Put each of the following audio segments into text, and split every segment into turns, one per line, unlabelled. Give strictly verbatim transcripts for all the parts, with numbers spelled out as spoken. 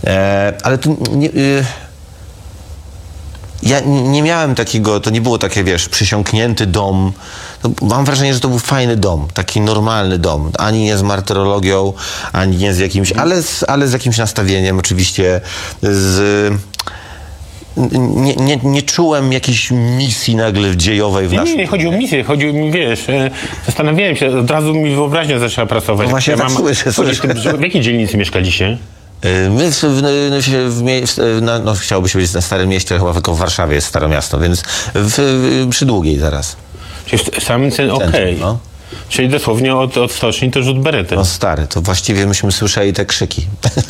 E, ale to nie... Y, Ja nie miałem takiego, to nie było takie, wiesz, przysiąknięty dom. No, mam wrażenie, że to był fajny dom, taki normalny dom. Ani nie z martyrologią, ani nie z jakimś, ale z, ale z jakimś nastawieniem oczywiście. Z, nie, nie, nie czułem jakiejś misji nagle dziejowej w
Nie,
naszym...
nie, nie chodzi o misję, chodzi o, wiesz, e, zastanawiałem się, od razu mi wyobraźnia zaczęła pracować.
No właśnie,
ja
tak
mam,
słyszę, słyszę.
W jakiej dzielnicy mieszkaliście?
My w, w, w, w, na, no, chciałoby się być na Starym Mieście, chyba tylko w Warszawie jest Stare Miasto, więc w, w, przy Długiej zaraz.
Czyli w samym centrum, okej. Okay.
No.
Czyli dosłownie od, od stoczni to rzut berety.
No stary, to właściwie myśmy słyszeli te krzyki.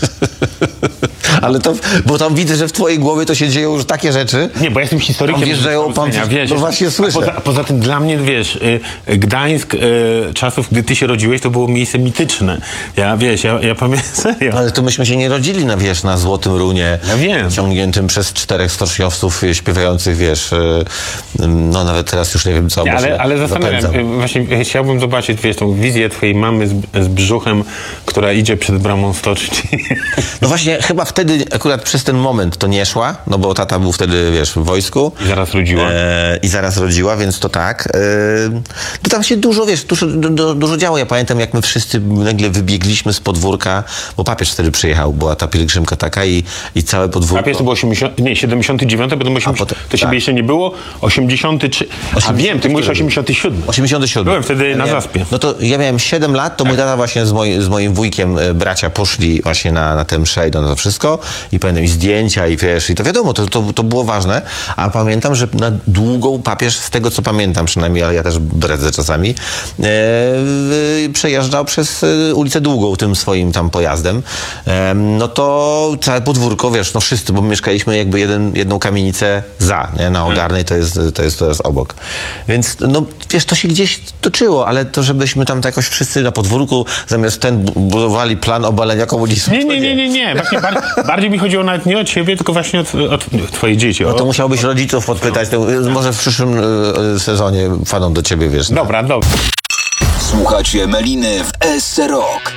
Ale to, bo tam widzę, że w twojej głowie to się dzieją już takie rzeczy.
Nie, bo ja jestem historykiem.
Tam wjeżdżają, pan,
wiesz,
no właśnie słyszę.
A poza, a poza tym dla mnie, wiesz, y, Gdańsk y, czasów, gdy ty się rodziłeś, to było miejsce mityczne. Ja, wiesz, ja, ja pamiętam, serio.
Ale to myśmy się nie rodzili na, wiesz, na Złotym Runie,
ja wiem.
ciągniętym przez czterech stoczniowców śpiewających, wiesz, y, no nawet teraz już nie wiem co.
Nie, ale, ale zastanawiam się, właśnie chciałbym zobaczyć, wiesz, tą wizję twojej mamy z, z brzuchem, która idzie przed bramą stoczni.
No właśnie, chyba wtedy akurat przez ten moment to nie szła, no bo tata był wtedy, wiesz, w wojsku.
I zaraz rodziła.
E, I zaraz rodziła, więc to tak. E, to tam się dużo, wiesz, dużo, du, dużo działo. Ja pamiętam, jak my wszyscy nagle wybiegliśmy z podwórka, bo papież wtedy przyjechał, była ta pielgrzymka taka i, i całe podwórko.
Papież to było osiemdziesiąt, nie, siedemdziesiąty dziewiąty, potem osiemdziesiąty, potem, to ciebie tak. jeszcze nie było, osiemdziesiąty trzy, a wiem, ty mówisz osiemdziesiąty siódmy.
osiemdziesiąty siódmy.
Byłem wtedy na
ja,
Zaspie.
No to ja miałem siedem lat, to tak. mój tata właśnie z, moi, z moim wujkiem, bracia poszli właśnie na, na tę mszę i na to wszystko i pamiętam i zdjęcia i wiesz, i to wiadomo, to, to, to było ważne, a pamiętam, że na Długą papież, z tego co pamiętam przynajmniej, ale ja też bredzę czasami, e, przejeżdżał przez ulicę Długą tym swoim tam pojazdem, e, no to całe podwórko, wiesz, no wszyscy, bo mieszkaliśmy jakby jeden, jedną kamienicę za, nie? Na Ogarnej to jest, to jest teraz obok. Więc no wiesz, to się gdzieś toczyło, ale to żebyśmy tam jakoś wszyscy na podwórku zamiast ten budowali plan obalenia komunizmu.
Nie, nie, nie, nie, nie. Właśnie bardziej, bardziej mi chodziło nawet nie o ciebie, tylko właśnie o, o twoje dzieci.
No to
o...
musiałbyś rodziców podpytać, to może w przyszłym y, sezonie faną do ciebie, wiesz.
Dobra, dobra.
Słuchacie Meliny w S C Rock.